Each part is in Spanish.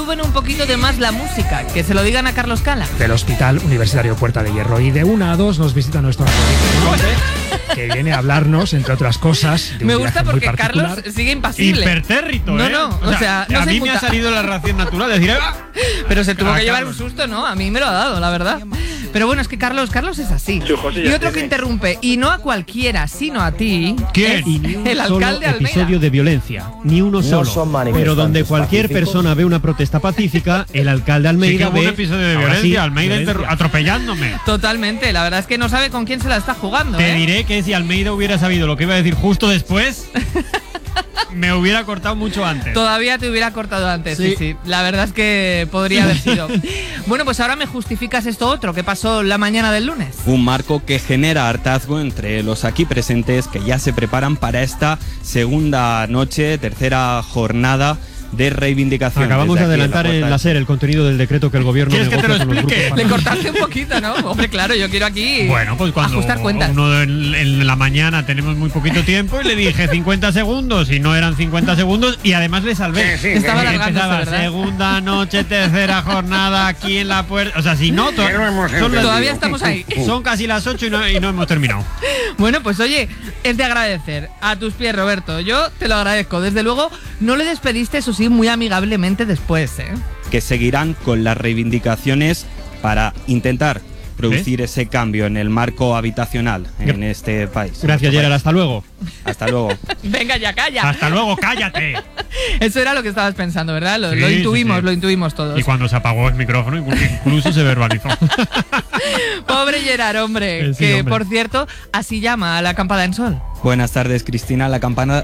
Suben un poquito de más la música, que se lo digan a Carlos Cala. Del Hospital Universitario Puerta de Hierro. Y de 1 a 2 nos visita nuestro que viene a hablarnos, entre otras cosas, de un Me gusta viaje muy porque particular. Carlos sigue impasible. Impertérrito, ¿eh? No, o sea, no a se mí me puta. ha salido la reacción natural de decir... ¡Ah! Pero se tuvo que llevar Carlos. un susto, ¿no? A mí me lo ha dado, la verdad. Pero bueno, es que Carlos es así. Y otro que interrumpe, y no a cualquiera, sino a ti. ¿Quién? Y ni un El solo alcalde Almeida. episodio de violencia, ni uno solo. son manifestantes Pero donde cualquier pacíficos. persona ve una protesta pacífica, el alcalde Sí Almeida que hubo un ve episodio de ahora violencia, sí, Almeida violencia. atropellándome. Totalmente, la verdad es que no sabe con quién se la está jugando. Te diré que si Almeida hubiera sabido lo que iba a decir justo después, me hubiera cortado mucho antes. Todavía te hubiera cortado antes, sí. La verdad es que podría haber sido. Bueno, pues ahora me justificas esto otro que pasó la mañana del lunes. Un marco que genera hartazgo entre los aquí presentes que ya se preparan para esta segunda noche, tercera jornada de reivindicación. Acabamos de Desde aquí, adelantar la en puerta la SER el contenido del decreto que el gobierno ¿Quieres que te lo negocia con los explique? grupos Le parlamentarios. cortaste un poquito, ¿no? Hombre, claro, yo quiero aquí Bueno, pues cuando ajustar cuentas. uno en la mañana tenemos muy poquito tiempo y le dije 50 segundos y no eran 50 segundos y además le salvé. Estaba Y alargándose, empezaba ¿verdad? segunda noche, tercera jornada aquí en la puerta. O sea, si no, Todavía estamos ahí. Son casi las 8 y no hemos terminado. Bueno, pues oye, es de agradecer. A tus pies, Roberto. Yo te lo agradezco. Desde luego, no le despediste, eso sí, muy amigablemente después, ¿eh? que seguirán con las reivindicaciones para intentar producir ese cambio en el marco habitacional en este país. Gracias, Gerard. Hasta luego. Hasta luego. Venga, ya calla. Hasta luego, cállate. Eso era lo que estabas pensando, ¿verdad? Lo Sí, intuimos, sí. lo intuimos todos. Y cuando se apagó el micrófono, incluso se verbalizó. Pobre Gerard, hombre. Sí, que, hombre. por cierto, así llama a la acampada en sol. Buenas tardes, Cristina. La campana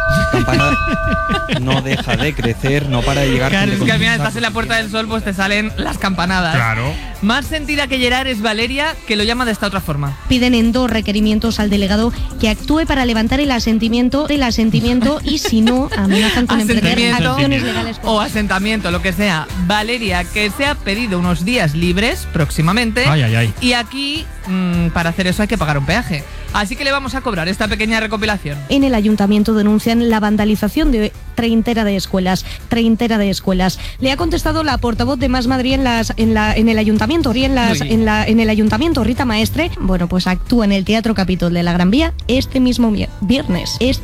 no deja de crecer, no para de llegar. Claro, gente es que al con- final estás en la Puerta del Sol, pues te salen las campanadas. Claro. Más sentida que Gerard es Valeria, que lo llama de esta otra forma. Piden en 2 requerimientos al delegado que actúe para levantar el asentimiento y si no, amenazan con emprender Asentimiento acciones legales. o asentamiento, lo que sea. Valeria, que se ha pedido unos días libres próximamente. Ay, ay, ay. Y aquí, para hacer eso hay que pagar un peaje. Así que le vamos a cobrar esta pequeña recopilación. En el ayuntamiento denuncian la vandalización de treintena de escuelas. Le ha contestado la portavoz de Más Madrid en el ayuntamiento, en el ayuntamiento, Rita Maestre. Bueno, pues actúa en el Teatro Capitol de la Gran Vía este mismo viernes. Pues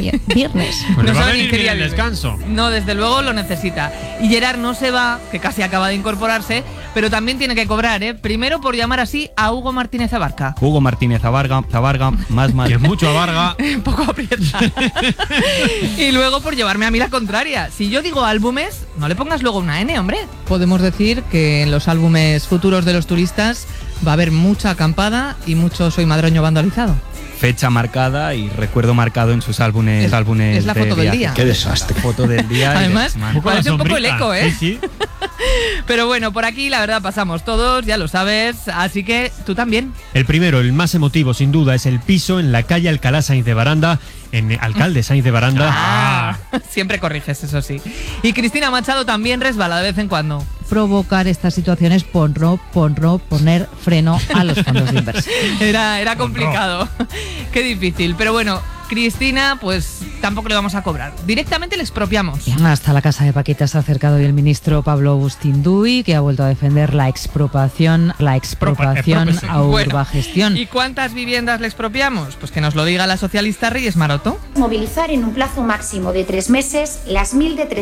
No le va a sabe venir ni qué bien día el vive. descanso. No, desde luego lo necesita. Y Gerard no se va, que casi acaba de incorporarse, pero también tiene que cobrar, ¿eh? Primero por llamar así a Hugo Martínez Abarca. Hugo Martínez Zavarga, más Que mucho abarga. Un poco aprieta. Y luego por llevarme a mí la contraria. Si yo digo álbumes, no le pongas luego una N, hombre. Podemos decir que en los álbumes futuros de los turistas va a haber mucha acampada y mucho Soy Madroño vandalizado. fecha marcada y recuerdo marcado en sus álbumes. Es la de foto del viaje. día. Qué desastre. Foto del día. y de Además, semana. parece un poco el sombrita. eco, ¿eh? Sí, sí. Pero bueno, por aquí la verdad pasamos todos, ya lo sabes, así que tú también. El primero, el más emotivo sin duda, es el piso en la calle Alcalá Sainz de Baranda, en Alcalde Sainz de Baranda. Siempre corriges, eso sí. Y Cristina Machado también resbala de vez en cuando. Provocar estas situaciones por no poner freno a los fondos de inversión. Era complicado. Qué difícil. Pero bueno, Cristina, pues tampoco le vamos a cobrar. Directamente le expropiamos. Hasta la casa de Paquita se ha acercado hoy el ministro Pablo Agustín Duy, que ha vuelto a defender la expropiación a Urbagestión. ¿Y cuántas viviendas le expropiamos? Pues que nos lo diga la socialista Reyes Maroto. Movilizar en un plazo máximo de 3 meses las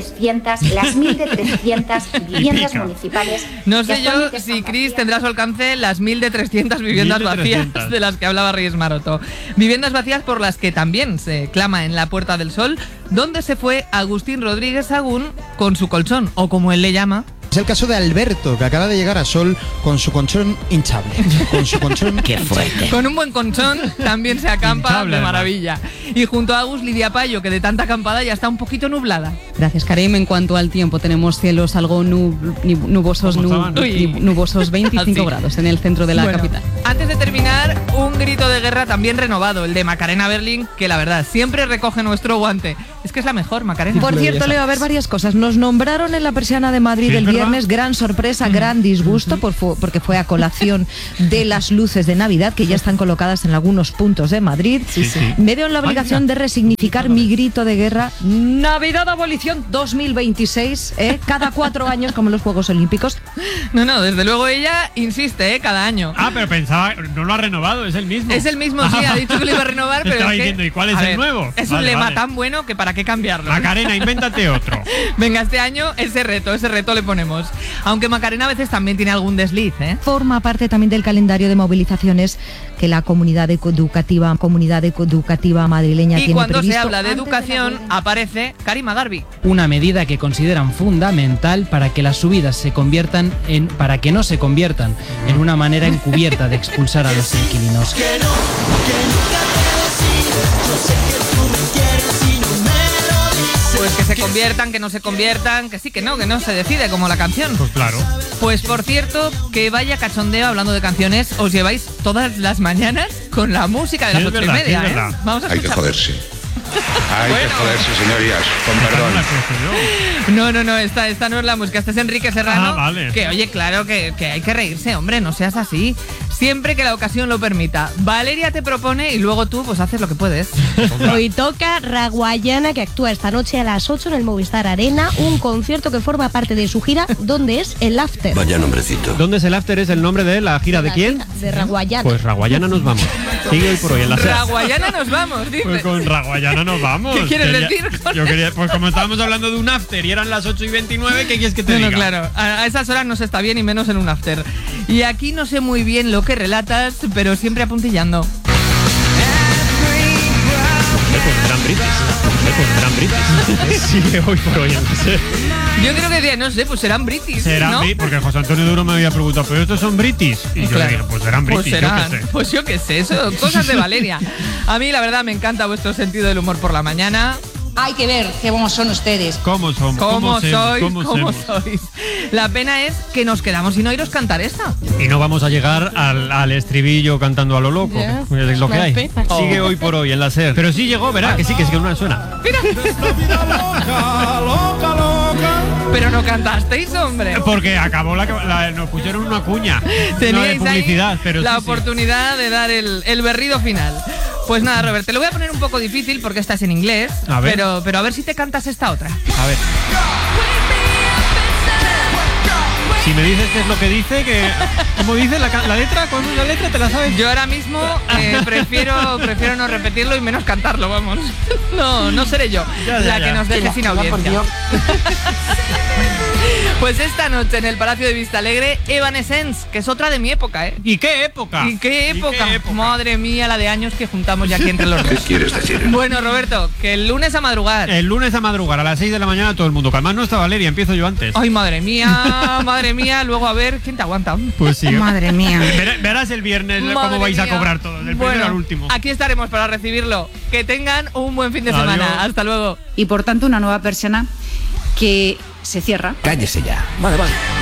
1.300 viviendas municipales. No que sé yo actualmente si están Cris vacías. tendrá a su alcance las 1.300 viviendas 1.300. vacías de las que hablaba Reyes Maroto. Viviendas vacías por las que también se clama en la Puerta del Sol, donde se fue Agustín Rodríguez Sagún con su colchón, o como él le llama. Es el caso de Alberto, que acaba de llegar a Sol con su colchón hinchable. Con su colchón... ¡Qué fuerte! Con un buen colchón también se acampa Hinchable, de maravilla. Y junto a Agus, Lidia Payo, que de tanta acampada ya está un poquito nublada. Gracias, Karim. En cuanto al tiempo, tenemos cielos algo nubosos, ¿Cómo estaban? nubosos 25 Así. grados en el centro de la Bueno, capital. Antes de terminar, un grito de guerra también renovado, el de Macarena Berling, que la verdad siempre recoge nuestro guante. Es que es la mejor, Macarena. Por cierto, Leo, a ver varias cosas. Nos nombraron en la persiana de Madrid Sí, el ¿verdad? viernes, gran sorpresa, gran disgusto, porque fue a colación de las luces de Navidad que ya están colocadas en algunos puntos de Madrid. Sí, sí. Me veo en la obligación de resignificar mi grito de guerra. ¡Navidad abolición! edición 2026, cada 4 años como los Juegos Olímpicos. No, desde luego ella insiste, cada año. Ah, pero pensaba, no lo ha renovado, es el mismo. Es el mismo, sí, ha dicho que lo iba a renovar, pero estaba es que, diciendo, ¿y cuál es el nuevo? Es un lema tan bueno que para qué cambiarlo. Macarena, invéntate otro. Venga, este año ese reto le ponemos. Aunque Macarena a veces también tiene algún desliz, Forma parte también del calendario de movilizaciones que la comunidad educativa madrileña y tiene cuando previsto. se habla de educación aparece Karima Garbi. Una medida que consideran fundamental para que las subidas para que no se conviertan en una manera encubierta de expulsar a los inquilinos. Pues que se conviertan, que no se conviertan, que sí, que no se decide, como la canción. Pues claro. Pues por cierto, que vaya cachondeo hablando de canciones, os lleváis todas las mañanas con la música de las 8:30, Vamos a escuchar. Hay que joderse. Hay que joderse, señorías, con perdón. No, esta no es la música, esta es Enrique Serrano. Vale. Que oye, claro que hay que reírse, hombre, no seas así. Siempre que la ocasión lo permita. Valeria te propone y luego tú pues haces lo que puedes. Hoy toca Raguayana, que actúa esta noche a las 8 en el Movistar Arena, un concierto que forma parte de su gira, donde es el After. Vaya nombrecito. ¿Dónde es el After? ¿Es el nombre de la gira de quién? De Raguayana. Pues Raguayana nos vamos. Sigue hoy por hoy en la SER. Raguayana nos vamos, dice. Pues con Raguayana nos vamos. ¿Qué quieres decir? Yo quería, pues como estábamos hablando de un After y eran las 8:29, ¿qué quieres que te diga? No, claro, a esas horas no se está bien y menos en un After. Y aquí no sé muy bien lo que relatas, pero siempre apuntillando. Pondrán British. Sigue hoy por hoy en la SER. Yo creo que no sé, pues serán British, ¿no? Porque José Antonio Duro me había preguntado, ¿pero estos son British? Y yo le dije, pues serán British, pues yo qué sé, eso, cosas de Valeria. A mí la verdad me encanta vuestro sentido del humor por la mañana. Hay que ver qué buenos son ustedes. ¿Cómo somos? ¿Cómo sois? La pena es que nos quedamos sin oíros cantar esta. Y no vamos a llegar al estribillo cantando a lo loco. Yeah. Es lo que hay. Sigue hoy por hoy en la SER. Pero sí llegó, verá, que sí no suena. Mira. Pero no cantasteis, hombre. Porque acabó nos pusieron una cuña. Teníais no de publicidad, ahí pero la oportunidad de dar el berrido final. Pues nada, Robert, te lo voy a poner un poco difícil porque esta es en inglés. A ver. Pero a ver si te cantas esta otra. A ver. Si me dices qué es lo que dice, ¿cómo dice la letra? ¿Cómo es la letra? ¿Te la sabes? Yo ahora mismo prefiero no repetirlo y menos cantarlo, vamos. No seré yo la que nos deje sin audiencia. Pues esta noche en el Palacio de Vistalegre, Evanescence, que es otra de mi época, ¿eh? ¿Y qué época? Madre mía, la de años que juntamos ya aquí entre los dos. ¿Qué quieres decir? Bueno, Roberto, que el lunes a madrugar. El lunes a madrugar, a las 6 de la mañana todo el mundo. Que además no está Valeria, empiezo yo antes. Ay, madre mía, luego a ver quién te aguanta. Pues sí. Madre mía. Verás el viernes cómo vais a cobrar todos, del primero al último. Aquí estaremos para recibirlo. Que tengan un buen fin de semana. Hasta luego. Y por tanto una nueva persiana que se cierra. Cállese ya. Vale.